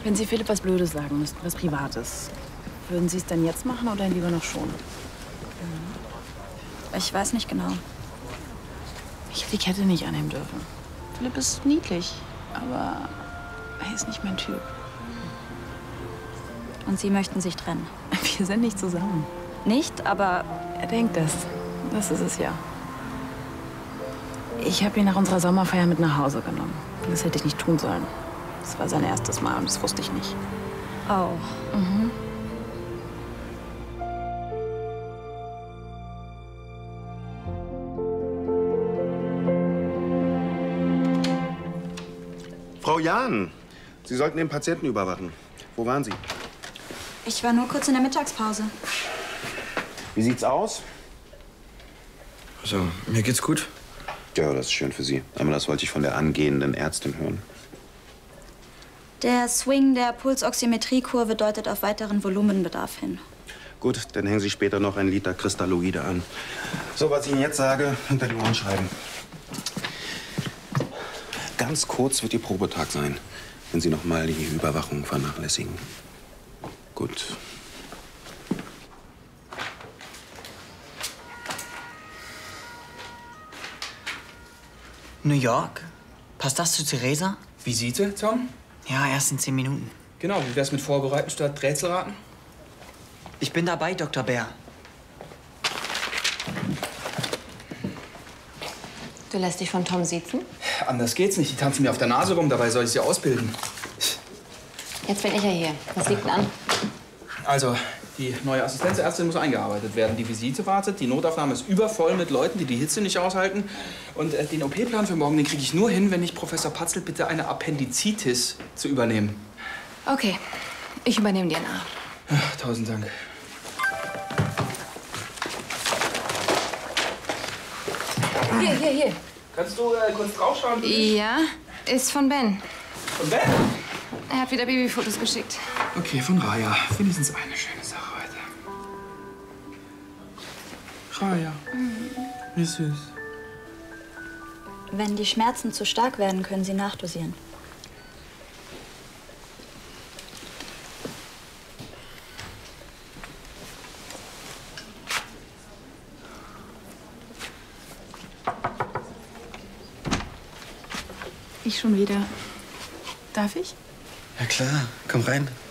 Wenn Sie Philipp was Blödes sagen müssten, was Privates, würden Sie es dann jetzt machen oder lieber noch schon? Ich weiß nicht genau. Ich hätte die Kette nicht annehmen dürfen. Philipp ist niedlich, aber er ist nicht mein Typ. Und Sie möchten sich trennen? Wir sind nicht zusammen. Nicht, aber... Er denkt das. Das ist es ja. Ich habe ihn nach unserer Sommerfeier mit nach Hause genommen. Das hätte ich nicht tun sollen. Das war sein erstes Mal und das wusste ich nicht. Oh. Mhm. Frau Jahn, Sie sollten den Patienten überwachen. Wo waren Sie? Ich war nur kurz in der Mittagspause. Wie sieht's aus? Also, mir geht's gut. Ja, das ist schön für Sie. Aber das wollte ich von der angehenden Ärztin hören. Der Swing der Pulsoximetriekurve deutet auf weiteren Volumenbedarf hin. Gut, dann hängen Sie später noch 1 Liter Kristalloide an. So, was ich Ihnen jetzt sage, hinter die Ohren schreiben. Ganz kurz wird Ihr Probetag sein, wenn Sie noch mal die Überwachung vernachlässigen. Gut. New York? Passt das zu Theresa? Visite, Tom? Ja, erst in 10 Minuten. Genau, wie wär's mit Vorbereiten statt Rätselraten? Ich bin dabei, Dr. Bär. Du lässt dich von Tom siezen? Anders geht's nicht. Die tanzen mir auf der Nase rum, dabei soll ich sie ausbilden. Jetzt bin ich ja hier. Was liegt denn an? Also, die neue Assistenzärztin muss eingearbeitet werden. Die Visite wartet, die Notaufnahme ist übervoll mit Leuten, die die Hitze nicht aushalten. Und den OP-Plan für morgen, den kriege ich nur hin, wenn ich Professor Patzel bitte, eine Appendizitis zu übernehmen. Okay, ich übernehme die NA. Ach, 1000 Dank. Hier. Kannst du kurz draufschauen? Ja, ist von Ben. Von Ben? Er hat wieder Babyfotos geschickt. Okay, von Raya. Wenigstens eine schöne Sache heute. Raya. Wie süß. Wenn die Schmerzen zu stark werden, können Sie nachdosieren. Ich schon wieder. Darf ich? Ja klar, komm rein.